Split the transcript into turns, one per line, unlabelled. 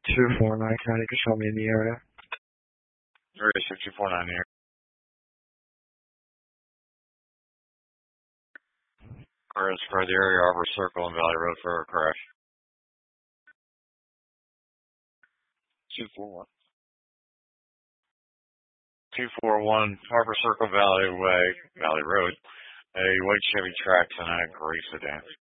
249 County, can show me in the area.
36249 here. Cars for the area Arbor Circle and Valley Road for a crash. 241. 241 Harbor Circle Valley Road. A white Chevy Trax and a gray sedan.